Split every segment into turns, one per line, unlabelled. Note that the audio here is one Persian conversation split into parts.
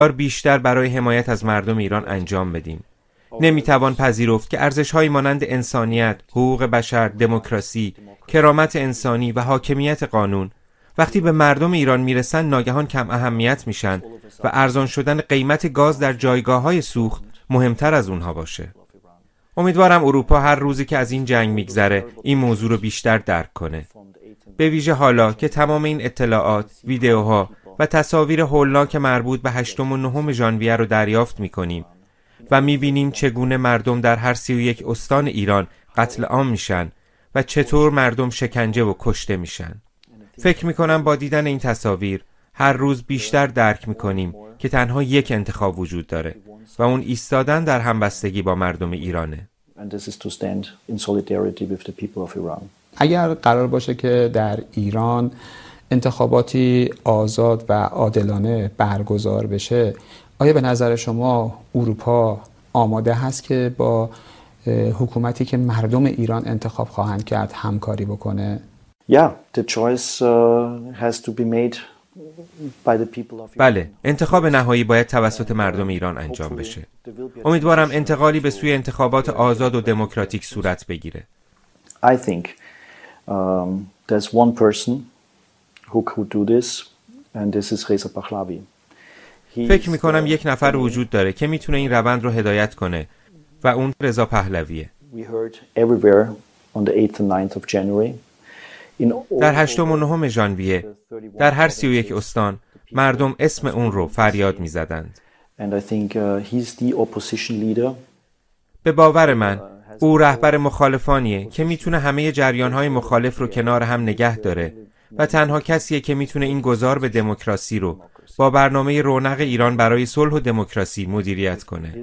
بیشتر برای حمایت از مردم ایران انجام بدیم. نمیتوان پذیرفت که ارزش‌هایی مانند انسانیت، حقوق بشر، دموکراسی، کرامت انسانی و حاکمیت قانون وقتی به مردم ایران میرسن ناگهان کم اهمیت میشن و ارزان شدن قیمت گاز در جایگاه‌های سوخت مهمتر از اونها باشه. امیدوارم اروپا هر روزی که از این جنگ میگذره این موضوع رو بیشتر درک کنه. به ویژه حالا که تمام این اطلاعات، ویدیوها و تصاویر هولناک مربوط به 8 و 9 ژانویه رو دریافت می‌کنیم و می‌بینیم چگونه مردم در هر 31 استان ایران قتل عام میشن و چطور مردم شکنجه و کشته میشن. فکر می‌کنم با دیدن این تصاویر هر روز بیشتر درک می‌کنیم که تنها یک انتخاب وجود داره و اون ایستادن در همبستگی با مردم ایرانه.
اگر قرار باشه که در ایران انتخاباتی آزاد و عادلانه برگزار بشه، آیا به نظر شما اروپا آماده هست که با حکومتی که مردم ایران انتخاب خواهند کرد همکاری بکنه؟
بله، انتخاب نهایی باید توسط مردم ایران انجام بشه. امیدوارم انتقالی به سوی انتخابات آزاد و دموکراتیک صورت بگیره.
I think there's one person who could do this and this is Reza Pahlavi.
فکر میکنم یک نفر وجود داره که میتونه این روند رو هدایت کنه و اون رضا پهلویه.
We heard everywhere on the 8th and 9th of January.
در 8 و 9 ژانویه در هر 31 استان مردم اسم اون رو فریاد میزدند.
And I think he's the opposition leader.
به باور من او رهبر مخالفانیه که میتونه همه جریان‌های مخالف رو کنار هم نگه داره و تنها کسیه که میتونه این گذار به دموکراسی رو با برنامه رونق ایران برای صلح و دموکراسی مدیریت کنه.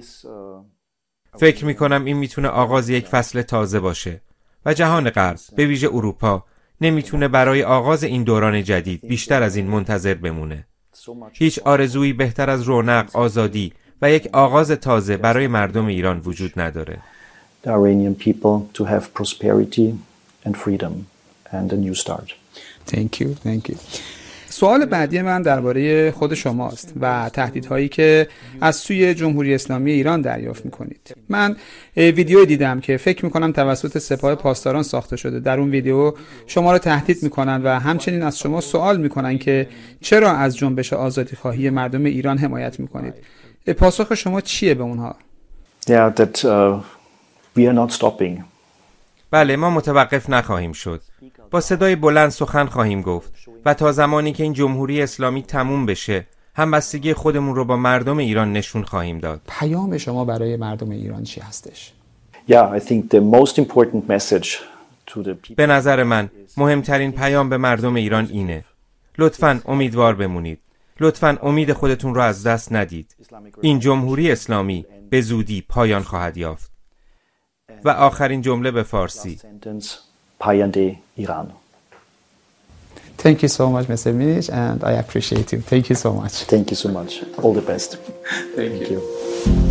فکر میکنم این میتونه آغاز یک فصل تازه باشه و جهان غرب به ویژه اروپا نمیتونه برای آغاز این دوران جدید بیشتر از این منتظر بمونه. هیچ آرزویی بهتر از رونق، آزادی و یک آغاز تازه برای مردم ایران وجود نداره.
The Iranian people to have prosperity and freedom and a new start.
Thank you. سوال بعدی من درباره خود شماست و تهدیدهایی که از سوی جمهوری اسلامی ایران دریافت می‌کنید. من ویدیویی دیدم که فکر می‌کنم توسط سپاه پاسداران ساخته شده. در اون ویدیو شما رو تهدید می‌کنن و همچنین از شما سوال می‌کنن که چرا از جنبش آزادی‌خواهی مردم ایران حمایت می‌کنید. پاسخ شما چیه به اونها؟
That we are not stopping.
بله، ما متوقف نخواهیم شد. با صدای بلند سخن خواهیم گفت و تا زمانی که این جمهوری اسلامی تموم بشه همبستگی خودمون رو با مردم ایران نشون خواهیم داد.
پیام شما برای مردم ایران چی هستش؟
I think the most important message to the people.
به نظر من مهمترین پیام به مردم ایران اینه: لطفاً امیدوار بمونید. لطفاً امید خودتون رو از دست ندید. این جمهوری اسلامی به زودی پایان خواهد یافت. و آخرین جمله به فارسی.
پاینده ایران.
Thank you so much, Mr. Minish, and I appreciate you. Thank you so much.
Thank you so much. All the best.
Thank you.